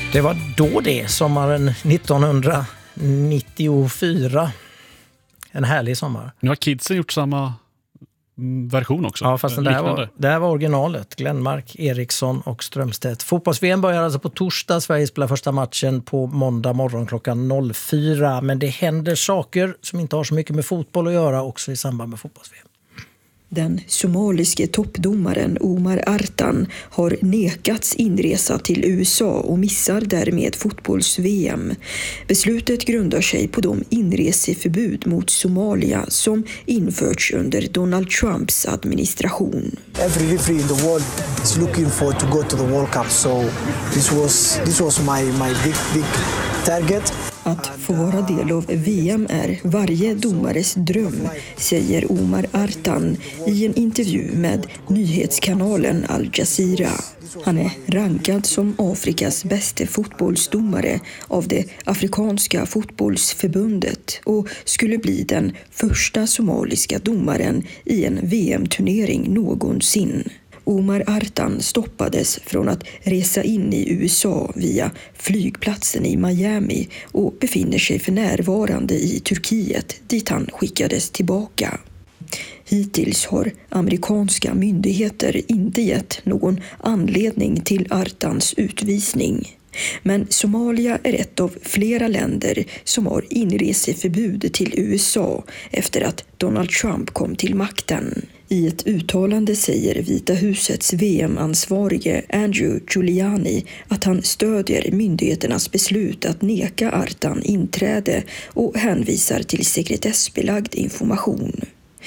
Det var då det, sommaren 1994. En härlig sommar. Nu har kidsen gjort samma version också. Ja, fast det här var originalet. Glenmark, Eriksson och Strömstedt. Fotbolls-VM börjar alltså på torsdag. Sverige spelar första matchen på måndag morgon klockan 04. Men det händer saker som inte har så mycket med fotboll att göra också i samband med fotbolls-VM. Den somaliske toppdomaren Omar Artan har nekats inresa till USA och missar därmed fotbolls-VM. Beslutet grundar sig på de inreseförbud mot Somalia som införts under Donald Trumps administration. Every referee in the world is looking for to go to the World Cup, so this was my big target. Att få vara del av VM är varje domares dröm, säger Omar Artan i en intervju med nyhetskanalen Al Jazeera. Han är rankad som Afrikas bästa fotbollsdomare av det afrikanska fotbollsförbundet och skulle bli den första somaliska domaren i en VM-turnering någonsin. Omar Artan stoppades från att resa in i USA via flygplatsen i Miami och befinner sig för närvarande i Turkiet dit han skickades tillbaka. Hittills har amerikanska myndigheter inte gett någon anledning till Artans utvisning. Men Somalia är ett av flera länder som har inreseförbud till USA efter att Donald Trump kom till makten. I ett uttalande säger Vita husets VM-ansvarige Andrew Giuliani att han stödjer myndigheternas beslut att neka Artan inträde och hänvisar till sekretessbelagd information.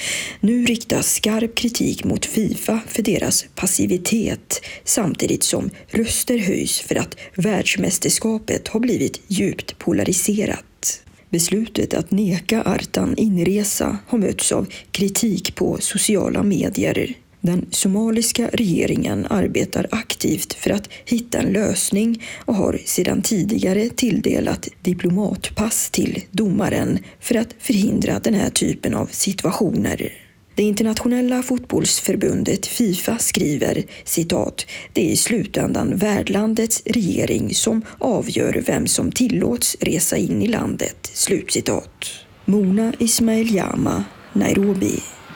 Nu riktas skarp kritik mot FIFA för deras passivitet samtidigt som röster höjs för att världsmästerskapet har blivit djupt polariserat. Beslutet att neka Artan inresa har mötts av kritik på sociala medier. Den somaliska regeringen arbetar aktivt för att hitta en lösning och har sedan tidigare tilldelat diplomatpass till domaren för att förhindra den här typen av situationer. Det internationella fotbollsförbundet FIFA skriver, citat, det är i slutändan värdlandets regering som avgör vem som tillåts resa in i landet, slutcitat. Mona Ismail Jama, Nairobi.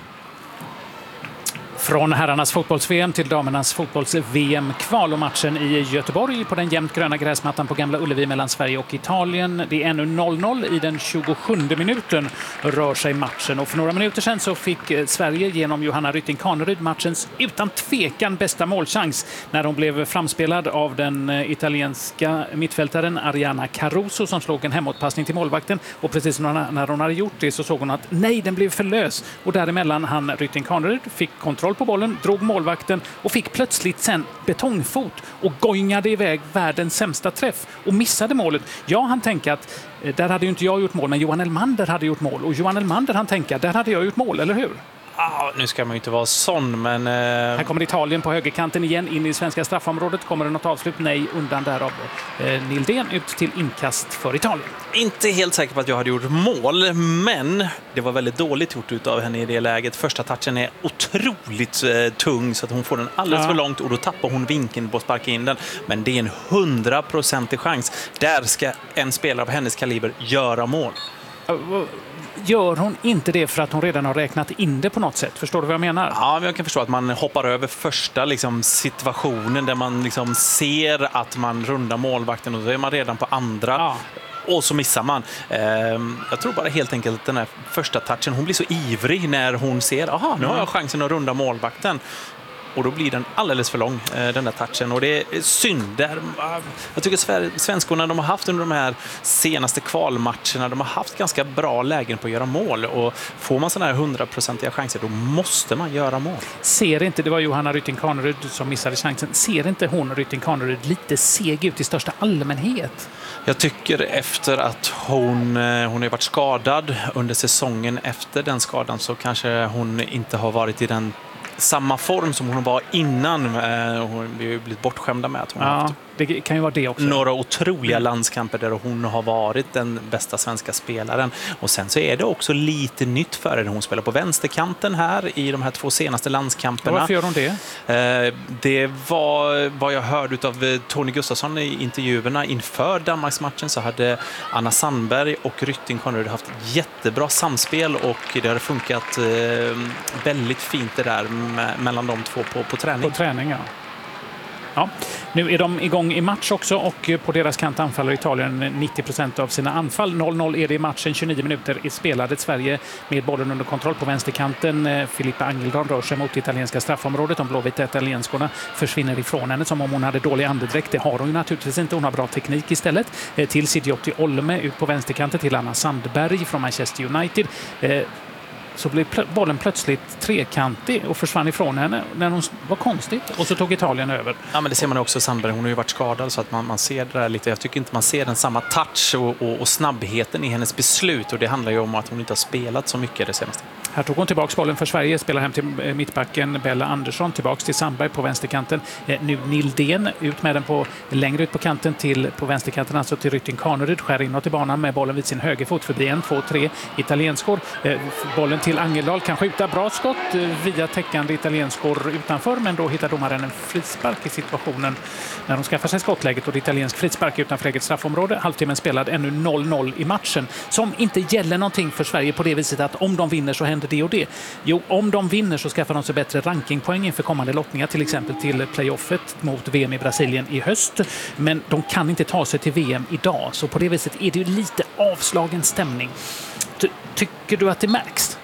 Från herrarnas fotbolls-VM till damernas fotbolls-VM-kval och matchen i Göteborg på den jämnt gröna gräsmattan på Gamla Ullevi mellan Sverige och Italien. Det är ännu 0-0 i den 27:e minuten rör sig matchen. Och för några minuter sedan så fick Sverige genom Johanna Rytting Kaneryd matchens utan tvekan bästa målchans när hon blev framspelad av den italienska mittfältaren Ariana Caruso som slog en hemåtpassning till målvakten. Och precis när hon hade gjort det så såg hon att nej, den blev för lös. Och däremellan han Rytting Kaneryd fick kontroll på bollen, drog målvakten och fick plötsligt sen betongfot och gojngade iväg världens sämsta träff och missade målet. Ja, han tänker att där hade ju inte jag gjort mål, men Johan Elmander hade gjort mål. Och Johan Elmander, han tänker, där hade jag gjort mål, eller hur? Nu ska man ju inte vara sån, men... Här kommer Italien på högerkanten igen in i svenska straffområdet. Kommer det något avslut? Nej, undan därav. Nildén ut till inkast för Italien. Inte helt säker på att jag hade gjort mål, men det var väldigt dåligt gjort av henne i det läget. Första touchen är otroligt tung så att hon får den alldeles för långt och då tappar hon vinkeln på att sparka in den. Men det är en 100% chans. Där ska en spelare av hennes kaliber göra mål. Gör hon inte det för att hon redan har räknat in det på något sätt? Förstår du vad jag menar? Ja, men jag kan förstå att man hoppar över första situationen där man ser att man rundar målvakten och då är man redan på andra. Ja. Och så missar man. Jag tror bara helt enkelt att den här första touchen, hon blir så ivrig när hon ser, nu har jag chansen att runda målvakten. Och då blir den alldeles för lång, den där touchen. Och det är synd. Jag tycker svenskorna de har haft under de här senaste kvalmatcherna, de har haft ganska bra lägen på att göra mål. Och får man sådana här 100% chanser, då måste man göra mål. Ser inte, det var Johanna Rytting Kaneryd som missade chansen, ser inte hon Rytting Kaneryd lite seg ut i största allmänhet? Jag tycker efter att hon har varit skadad under säsongen efter den skadan så kanske hon inte har varit i den samma form som hon var innan. Hon har ju blivit bortskämda med att hon har haft det kan ju vara det också. några otroliga landskamper där hon har varit den bästa svenska spelaren. Och sen så är det också lite nytt för henne. Hon spelar på vänsterkanten här i de här 2 senaste landskamperna. Varför gör hon det? Det var vad jag hörde av Tony Gustafsson i intervjuerna inför Danmarksmatchen, så hade Anna Sandberg och Rytting Conrad haft jättebra samspel och det har funkat väldigt fint det där mellan de två på träning. På träning, ja. Ja, nu är de igång i match också och på deras kant anfaller Italien 90% av sina anfall. 0-0 är det i matchen, 29 minuter är spelade. Sverige med bollen under kontroll på vänsterkanten. Filippa Angeldal rör sig mot det italienska straffområdet. De blåvita italienskorna försvinner ifrån henne som om hon hade dålig andedräkt. Det har hon ju naturligtvis inte. Hon har bra teknik istället. Till Sidiotti Olme ut på vänsterkanten till Anna Sandberg från Manchester United. Så blev bollen plötsligt trekantig och försvann ifrån henne när hon var konstigt. Och så tog Italien över. Ja, men det ser man också Sandberg. Hon har ju varit skadad så att man ser det där lite. Jag tycker inte man ser den samma touch och snabbheten i hennes beslut. Och det handlar ju om att hon inte har spelat så mycket det senaste. Här tog hon tillbaka bollen för Sverige, spelar hem till mittbacken Bella Andersson, tillbaks till Sandberg på vänsterkanten. Nu Nildén ut med den längre ut på kanten på vänsterkanten, alltså till Rytting Kaneryd, skär inåt i banan med bollen vid sin högerfot förbi 1, 2, 3 italienskor. Bollen till Angeldal, kan skjuta bra skott via täckande italienskor utanför, men då hittar domaren en frispark i situationen när de skaffar sig skottläget och det italiensk frispark utanför eget straffområde. Halvtimmen spelad, ännu 0-0 i matchen som inte gäller någonting för Sverige på det viset att om de vinner så händer det och det. Jo, om de vinner så skaffar de sig bättre rankingpoäng inför kommande lottningar, till exempel till playoffet mot VM i Brasilien i höst. Men de kan inte ta sig till VM idag, så på det viset är det ju lite avslagen stämning. Tycker du att det märks?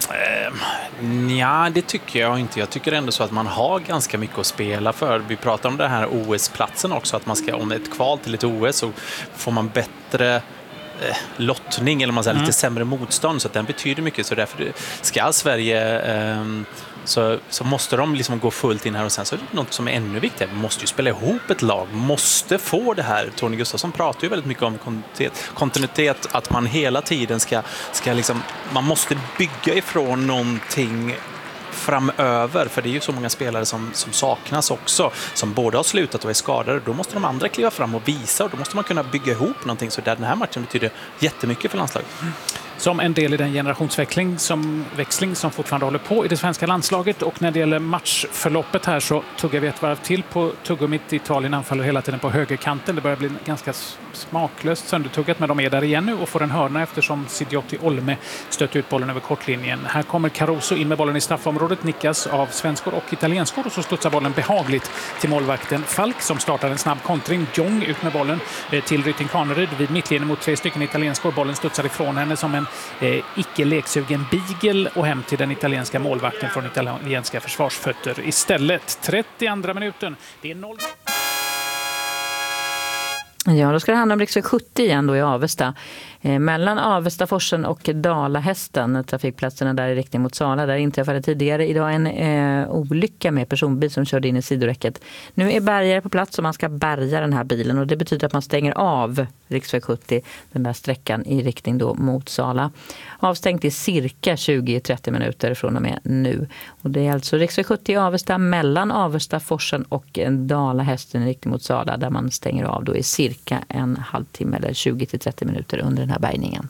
Ja, det tycker jag inte. Jag tycker ändå så att man har ganska mycket att spela för. Vi pratar om den här OS-platsen också, att man ska, om det är ett kval till ett OS så får man bättre lottning eller man säger lite sämre motstånd, så att den betyder mycket. Så därför ska Sverige så måste de liksom gå fullt in här, och sen så är det något som är ännu viktigare. Vi måste ju spela ihop ett lag, måste få det här. Tony Gustafsson pratar ju väldigt mycket om kontinuitet, att man hela tiden ska liksom, man måste bygga ifrån någonting framöver, för det är ju så många spelare som saknas också, som både har slutat och är skadade. Då måste de andra kliva fram och visa, och då måste man kunna bygga ihop någonting, så där den här matchen betyder jättemycket för landslaget. Som en del i den generationsväxling som fortfarande håller på i det svenska landslaget. Och när det gäller matchförloppet här så tuggar vi ett varv till på tuggummit. Italien anfaller hela tiden på högerkanten. Det börjar bli ganska smaklöst söndertuggat, men de är där igen nu och får en hörna eftersom Sidiotti Olme stöter ut bollen över kortlinjen. Här kommer Caruso in med bollen i straffområdet, nickas av svenskor och italienskor, och så studsar bollen behagligt till målvakten Falk som startar en snabb kontring. Jong ut med bollen till Rytting Kaneryd vid mittlinjen mot 3 stycken italienskor. Bollen studsar ifrån henne som en icke-leksugen beagle och hem till den italienska målvakten från italienska försvarsfötter istället. 32 minuten. Det är 0. Ja, då ska det handla om riksväg 70 igen då i Avesta. Mellan Avestaforsen och Dalahästen, trafikplatserna där i riktning mot Sala. Där inträffade tidigare idag en olycka med personbil som körde in i sidoräcket. Nu är bärgare på plats och man ska bärga den här bilen, och det betyder att man stänger av riksväg 70, den där sträckan i riktning då mot Sala. Avstängt i cirka 20-30 minuter från och med nu. Och det är alltså riksväg 70 i Avesta mellan Avestaforsen och Dalahästen i riktning mot Sala, där man stänger av då i cirka en halvtimme eller 20-30 minuter under den här bärgningen.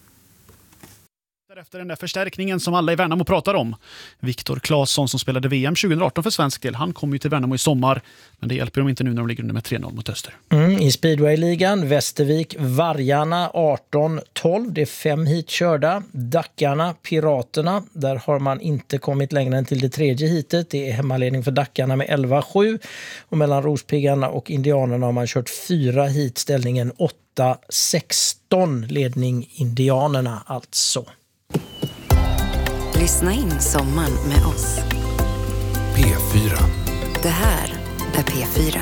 Efter den där förstärkningen som alla i Värnamo pratar om. Viktor Claesson som spelade VM 2018 för svensk del. Han kommer ju till Värnamo i sommar, men det hjälper dem inte nu när de ligger under med 3-0 mot Öster. I Speedway-ligan, Västervik, Vargarna 18-12. Det är 5 hit körda. Dackarna, Piraterna. Där har man inte kommit längre än till det 3:e hitet. Det är hemmaledning för Dackarna med 11-7. Och mellan Rospiggarna och Indianerna har man kört 4 hit. Ställningen 8-16. Ledning Indianerna alltså. Lyssna in sommaren med oss. P4. Det här är P4.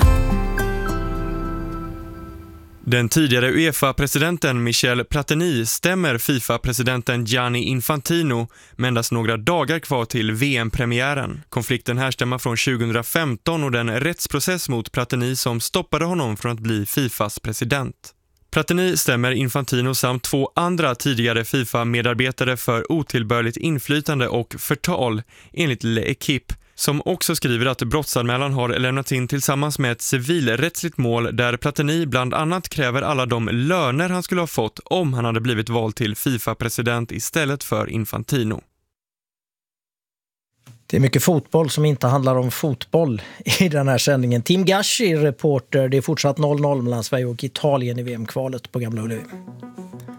Den tidigare UEFA-presidenten Michel Platini stämmer FIFA-presidenten Gianni Infantino med endast några dagar kvar till VM-premiären. Konflikten härstammar från 2015 och den rättsprocess mot Platini som stoppade honom från att bli FIFAs president. Platini stämmer Infantino samt 2 andra tidigare FIFA-medarbetare för otillbörligt inflytande och förtal enligt L'Equipe, som också skriver att brottsanmälan har lämnats in tillsammans med ett civilrättsligt mål där Platini bland annat kräver alla de löner han skulle ha fått om han hade blivit vald till FIFA-president istället för Infantino. Det är mycket fotboll som inte handlar om fotboll i den här sändningen. Tim Gashi, reporter. Det är fortsatt 0-0 mellan Sverige och Italien i VM-kvalet på Gamla Ullevi.